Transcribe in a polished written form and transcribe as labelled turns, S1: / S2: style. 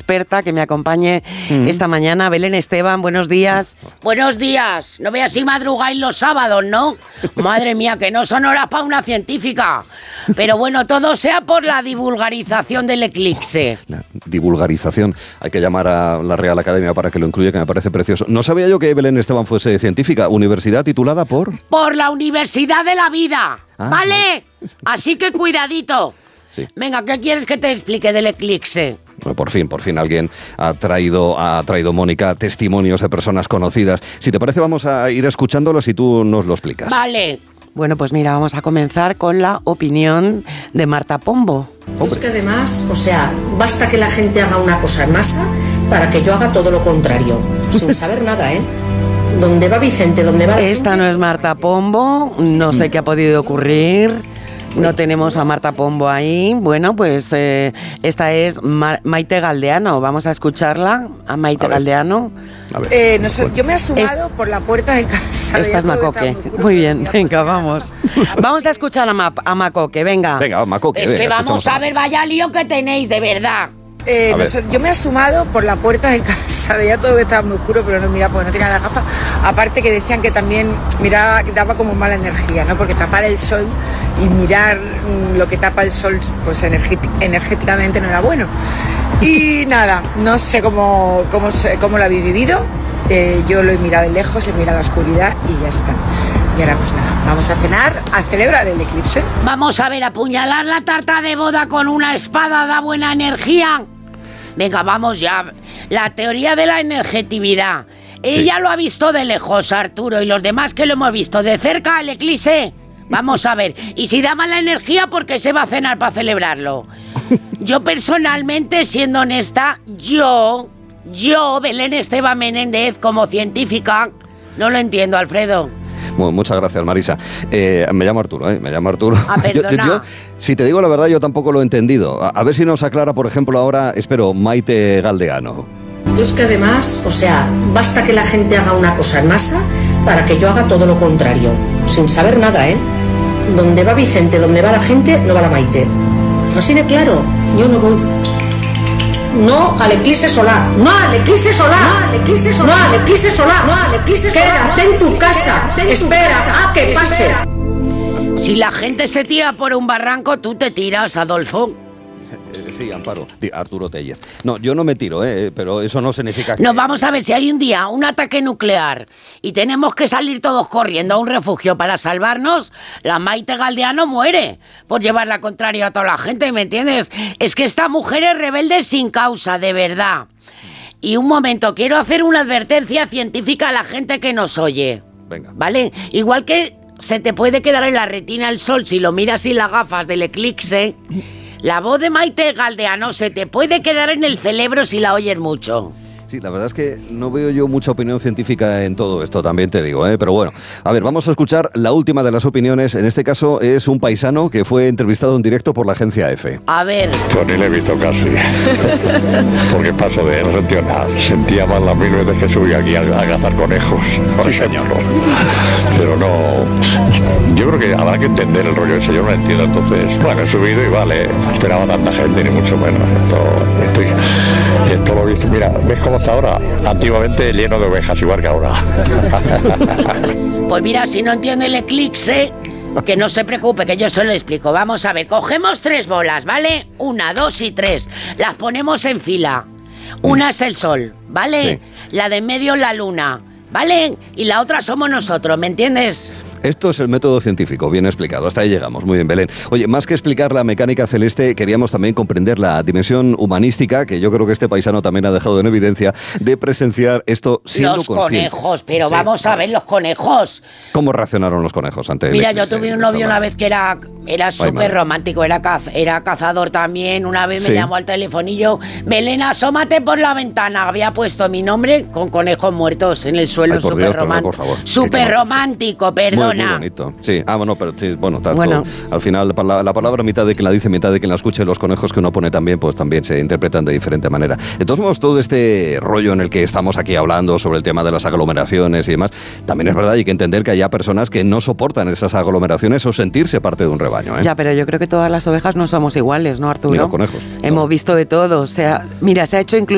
S1: experta que me acompañe esta mañana. Belén Esteban, buenos días.
S2: Buenos días. No veas si madrugáis los sábados, ¿no? Madre mía, que no son horas para una científica. Pero bueno, todo sea por la divulgarización del eclipse.
S3: La divulgarización. Hay que llamar a la Real Academia para que lo incluya, que me parece precioso. No sabía yo que Belén Esteban fuese científica. ¿Universidad titulada por?
S2: Por la Universidad de la Vida, ¿vale? Así que cuidadito.
S3: Sí.
S2: Venga, ¿qué quieres que te explique del eclipse?
S3: Bueno, por fin alguien ha traído, Mónica, testimonios de personas conocidas. Si te parece, vamos a ir escuchándolos y tú nos lo explicas.
S2: Vale.
S1: Bueno, pues mira, vamos a comenzar con la opinión de Marta Pombo.
S4: Es que además, basta que la gente haga una cosa en masa para que yo haga todo lo contrario, sin saber nada, ¿eh? ¿Dónde va Vicente? ¿Dónde va Vicente?
S1: Esta no es Marta Pombo, no sé qué ha podido ocurrir. No tenemos a Marta Pombo ahí. Bueno, pues esta es Maite Galdeano. Vamos a escucharla, a Maite Galdeano.
S5: Yo me he asomado por la puerta de casa.
S1: Esta es Macoque. Muy bien, venga, vamos. Vamos a escuchar a Macoque, venga.
S3: Venga, Macoque.
S2: Es que vamos a ver, vaya lío que tenéis, de verdad.
S5: Yo me he asomado por la puerta de casa, veía todo que estaba muy oscuro, pero no miraba porque no tenía las gafas. Aparte que decían que también miraba, que daba como mala energía, ¿no? Porque tapar el sol y mirar lo que tapa el sol, pues energéticamente no era bueno. Y nada, no sé cómo lo habéis vivido. Yo lo he mirado de lejos, he mirado la oscuridad y ya está. Y ahora pues nada, vamos a cenar, a celebrar el eclipse.
S2: Vamos a ver, apuñalar la tarta de boda con una espada da buena energía. Venga, vamos ya. La teoría de la energetividad. Ella lo ha visto de lejos, Arturo, y los demás que lo hemos visto de cerca, el eclipse. Vamos a ver. Y si da mala energía, ¿por qué se va a cenar para celebrarlo? Yo personalmente, siendo honesta, yo, Belén Esteban Menéndez, como científica, no lo entiendo, Alfredo.
S3: Bueno, muchas gracias, Marisa. Me llamo Arturo, me llamo Arturo.
S2: Ah, perdona.
S3: Yo, si te digo la verdad, yo tampoco lo he entendido. A ver si nos aclara, por ejemplo, ahora, Maite Galdeano.
S4: Es que además, basta que la gente haga una cosa en masa para que yo haga todo lo contrario, sin saber nada, ¿eh? Donde va Vicente, donde va la gente, no va la Maite. Así de claro, yo no voy. No al eclipse solar. No al eclipse solar. No al eclipse solar. No al eclipse solar. No al eclipse solar. Quédate en tu casa. Espera a que pase.
S2: Si la gente se tira por un barranco, tú te tiras, Adolfo.
S3: Sí, Amparo. Arturo Tellez. No, yo no me tiro, pero eso no significa que...
S2: No, vamos a ver, si hay un día un ataque nuclear y tenemos que salir todos corriendo a un refugio para salvarnos, la Maite Galdeano muere por llevar la contraria a toda la gente, ¿me entiendes? Es que esta mujer es rebelde sin causa, de verdad. Y un momento, quiero hacer una advertencia científica a la gente que nos oye.
S3: Venga.
S2: ¿Vale? Igual que se te puede quedar en la retina el sol si lo miras sin las gafas del eclipse... La voz de Maite Galdeano se te puede quedar en el cerebro si la oyes mucho.
S3: Sí, la verdad es que no veo yo mucha opinión científica en todo esto, también te digo, pero bueno. A ver, vamos a escuchar la última de las opiniones. En este caso es un paisano que fue entrevistado en directo por la agencia EFE.
S2: A ver.
S6: Pues ni le he visto casi. Porque paso de no sentía nada. Sentía más las 1000 veces que subí aquí a cazar conejos.
S3: Sí, señor.
S6: Pero no... Yo creo que habrá que entender el rollo ese. Yo no lo entiendo, entonces... Bueno, he subido y vale. No esperaba tanta gente, ni mucho menos. Esto lo he visto. Mira, ¿ves cómo está ahora? Antiguamente lleno de ovejas, igual que ahora.
S2: Pues mira, si no entiende el eclipse, que no se preocupe, que yo se lo explico. Vamos a ver, cogemos 3 bolas, ¿vale? 1, 2 y 3. Las ponemos en fila. Una es el sol, ¿vale? Sí. La de en medio la luna, ¿vale? Y la otra somos nosotros, ¿me entiendes?
S3: Esto es el método científico, bien explicado. Hasta ahí llegamos. Muy bien, Belén. Oye, más que explicar la mecánica celeste, queríamos también comprender la dimensión humanística, que yo creo que este paisano también ha dejado en evidencia, de presenciar esto siendo conscientes.
S2: Los conejos, pero sí, vamos a ver los conejos.
S3: ¿Cómo reaccionaron los conejos ante
S2: Mira, yo tuve un novio una vez que era súper romántico, era cazador también. Una vez me llamó al telefonillo, Belén, asómate por la ventana. Había puesto mi nombre con conejos muertos en el suelo, súper romántico. Súper romántico, perdón.
S3: Muy bonito. Sí, pero sí, bueno, al final la palabra mitad de quien la dice, mitad de quien la escuche, los conejos que uno pone también, pues también se interpretan de diferente manera. De todos modos, todo este rollo en el que estamos aquí hablando sobre el tema de las aglomeraciones y demás, también es verdad, hay que entender que haya personas que no soportan esas aglomeraciones o sentirse parte de un rebaño,
S1: Ya, pero yo creo que todas las ovejas no somos iguales, ¿no, Arturo?
S3: Ni los conejos.
S1: Hemos visto de todo, mira, se ha hecho incluso